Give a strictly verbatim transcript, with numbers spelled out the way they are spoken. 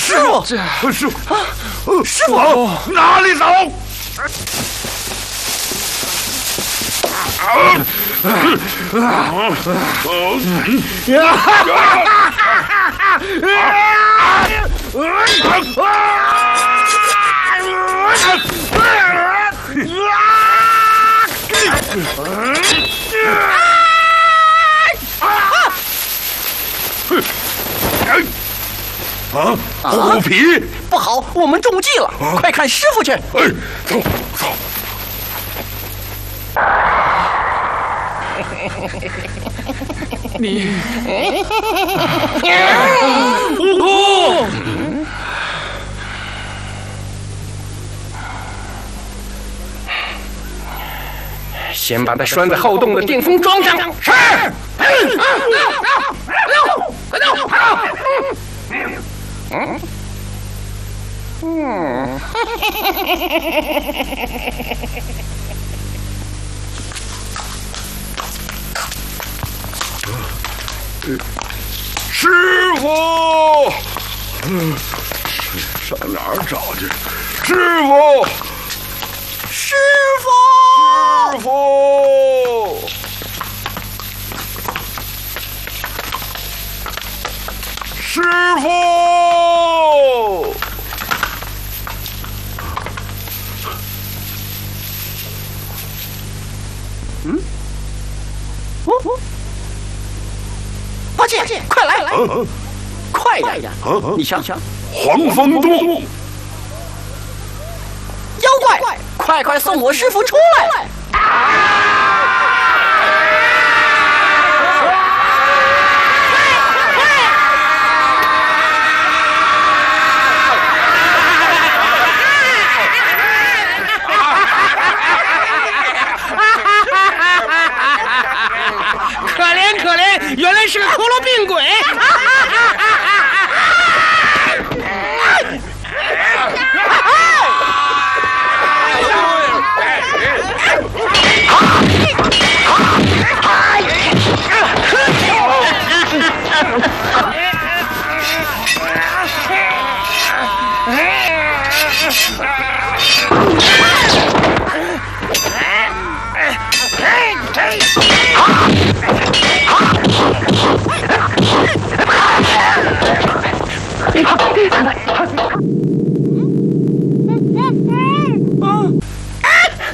师傅， 这师傅， 啊，师傅， 往哪里走？啊！虎皮， 不好，我们中计了！ 啊、 快看师傅去！ 哎，走走。 你， 哦， 先把它拴在后洞的电风桩上。是。快走，快走！嗯。嗯。 师傅，嗯，上哪儿找去？师傅， 师傅， 师傅，师傅。 嗯？哦哦。八戒，快来来，啊、快点呀！啊、你想想， 黄风洞， 妖怪，快快送我师傅出来！ 可怜可怜，原来是个骷髅病鬼！